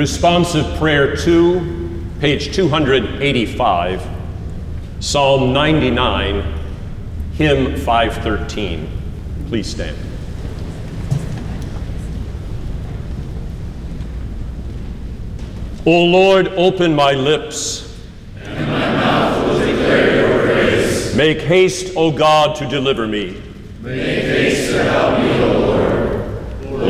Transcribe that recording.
Responsive Prayer 2, page 285, Psalm 99, hymn 513. Please stand. O Lord, open my lips, and my mouth will declare your praise. Make haste, O God, to deliver me. Make haste to help me, O